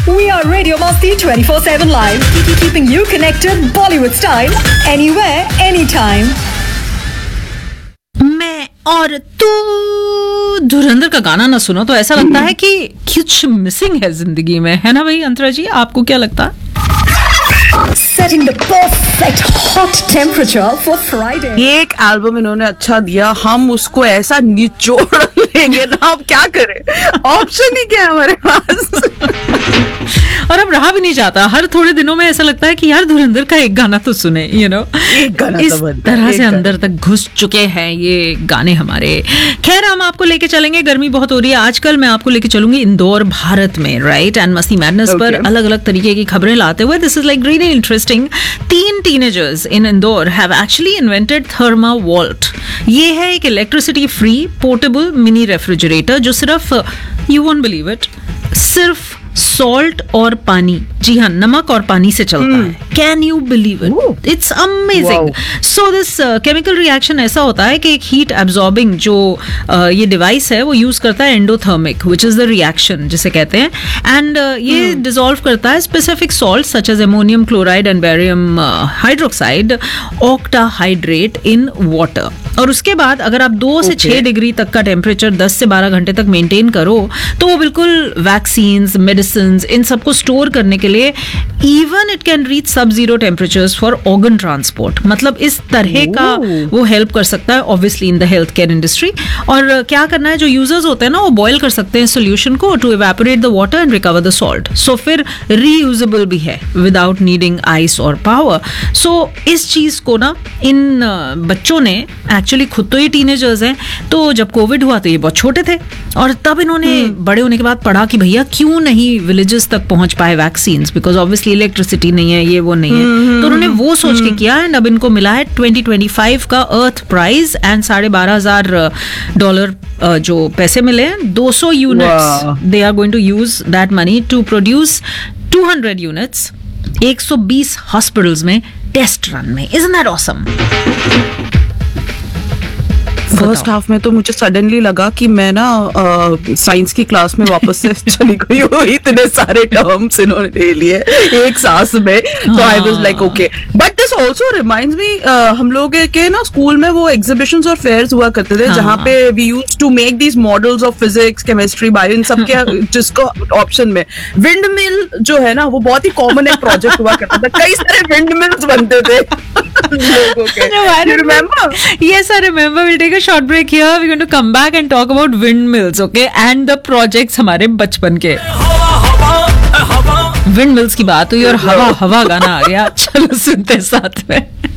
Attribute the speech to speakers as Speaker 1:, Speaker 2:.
Speaker 1: We are Radio Masti 24/7 live, keeping you connected Bollywood style anywhere, anytime.
Speaker 2: मैं और तू धुरंधर का गाना ना सुनो तो ऐसा लगता है कि कुछ मिसिंग है जिंदगी में, है ना भाई अंतरा जी? आपको क्या लगता है?
Speaker 1: Setting the perfect hot temperature for Friday.
Speaker 3: एक एल्बम इन्होंने अच्छा दिया, हम उसको ऐसा निचोड़ लेंगे ना, अब क्या करें, ऑप्शन ही क्या है हमारे पास।
Speaker 2: और अब रहा भी नहीं जाता, हर थोड़े दिनों में ऐसा लगता है कि यार धुरंधर का एक गाना तो सुने,
Speaker 3: एक गाना
Speaker 2: इस
Speaker 3: तो
Speaker 2: तरह से अंदर तक घुस चुके हैं ये गाने हमारे। खैर हम आपको लेके चलेंगे, गर्मी बहुत हो रही है आजकल, मैं आपको लेके चलूंगी इंदौर भारत में, राइट, एंड मस्ती मैडनेस पर अलग अलग तरीके की खबरें लाते हुए। This is like really interesting. 3 teenagers in Indore have actually invented थर्मा vault. ये है एक electricity free portable mini refrigerator जो सिर्फ, यू वोंट बिलीव इट, सिर्फ सॉल्ट और पानी, जी हाँ, नमक और पानी से चलता है। Can you believe it? It's amazing. So this chemical reaction ऐसा होता है कि एक हीट एब्जॉर्बिंग जो ये डिवाइस है वो यूज करता है endothermic, which is the reaction जिसे कहते हैं, एंड ये डिसॉल्व करता है specific salt such as ammonium chloride and barium hydroxide ऑक्टाहाइड्रेट in water. और उसके बाद अगर आप 2 से 6 डिग्री तक का टेम्परेचर 10 से 12 घंटे तक मेंटेन करो तो वो बिल्कुल वैक्सीन, मेडिसिन, इन सबको स्टोर करने के लिए इवन इट कैन रीच सब zero temperatures for organ transport. मतलब इस तरह का वो हेल्प कर सकता है obviously in the health care industry. और क्या करना है, जो यूजर्स होते हैं ना वो बॉयल कर सकते हैं सोल्यूशन को to evaporate the water and recover the salt. सो फिर रीयूजेबल भी है विदाउट नीडिंग आइस और पावर। सो इस चीज को ना इन बच्चों ने, एक्चुअली खुद तो ये टीनेजर्स हैं, तो जब कोविड हुआ तो ये बहुत छोटे थे और तब इन्होंने बड़े होने के बाद पढ़ा कि भैया क्यों नहीं विलेजेस तक पहुंच पाए वैक्सीन, बिकॉज ऑब्वियसली इलेक्ट्रिसिटी नहीं है, ये वो नहीं है, तो उन्होंने वो सोच के किया एंड अब इनको मिला है 2025 का अर्थ प्राइज एंड $12,500 जो पैसे मिले हैं। 200 units they are going to use that money to produce 200 units 120 hospitals में टेस्ट रन में। Isn't that awesome?
Speaker 3: First half में तो मुझे सडनली लगा कि मैं ना साइंस की क्लास में वापस से चली गई हूँ, इतने सारे टर्म्स इन्होंने ले लिए एक सांस में, तो I was like okay. But this also reminds me, हम लोग के ना स्कूल में वो एग्जीबिशंस और फेयर्स हुआ करते थे जहाँ पे we used to make these models of physics, chemistry, bio, इन सब के जिसको ऑप्शन में विंड मिल जो है ना वो बहुत ही कॉमन एक प्रोजेक्ट हुआ करता था, कई सारे विंड मिल्स बनते थे लोगों के। You remember?
Speaker 2: Yes, I remember. We'll take a short break here. We're going to come back and talk about windmills, okay? And the projects हमारे बचपन के। विंडमिल्स की बात हुई और हवा हवा गाना आ गया, चलो सुनते साथ में।